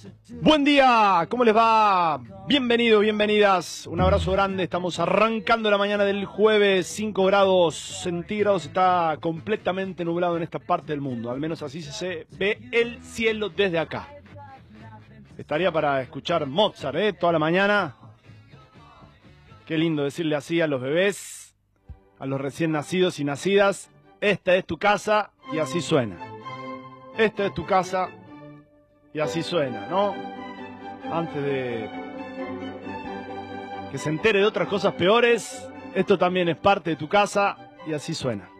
Buen día, ¿cómo les va? Bienvenidos, bienvenidas. Un abrazo grande. Estamos arrancando la mañana del jueves. 5 grados centígrados. Está completamente nublado en esta parte del mundo. Al menos así se ve el cielo desde acá. Estaría para escuchar Mozart, toda la mañana. Qué lindo decirle así a los bebés, a los recién nacidos y nacidas. Esta es tu casa y así suena. Esta es tu casa y así suena, ¿no? Antes de que se entere de otras cosas peores, esto también es parte de tu casa y así suena.